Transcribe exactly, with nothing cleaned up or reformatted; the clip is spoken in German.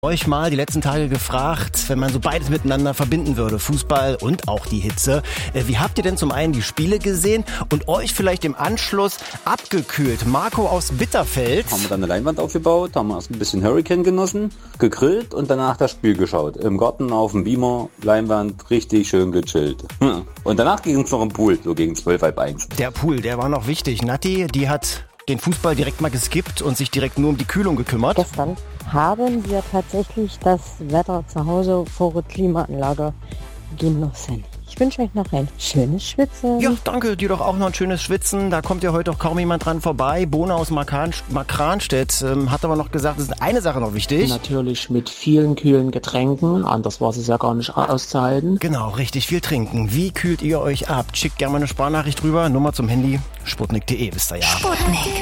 Euch mal die letzten Tage gefragt, wenn man so beides miteinander verbinden würde, Fußball und auch die Hitze. Wie habt ihr denn zum einen die Spiele gesehen und euch vielleicht im Anschluss abgekühlt? Marco aus Bitterfeld. Haben wir dann eine Leinwand aufgebaut, haben erst ein bisschen Hurricane genossen, gegrillt und danach das Spiel geschaut. Im Garten auf dem Beamer, Leinwand, richtig schön gechillt. Und danach ging es noch im Pool, so gegen zwölf, halb eins. Der Pool, der war noch wichtig. Natti, die hat den Fußball direkt mal geskippt und sich direkt nur um die Kühlung gekümmert. Gestern haben wir tatsächlich das Wetter zu Hause vor der Klimaanlage genossen. Ich wünsche euch noch ein schönes Schwitzen. Ja, danke, dir doch auch noch ein schönes Schwitzen. Da kommt ja heute auch kaum jemand dran vorbei. Bona aus Markan- Markranstädt ähm, hat aber noch gesagt, es ist eine Sache noch wichtig. Natürlich mit vielen kühlen Getränken, anders war es ja gar nicht auszuhalten. Genau, richtig viel trinken. Wie kühlt ihr euch ab? Schickt gerne mal eine Sprachnachricht rüber. Nummer zum Handy, sputnik punkt de, wisst ihr ja. Sputnik.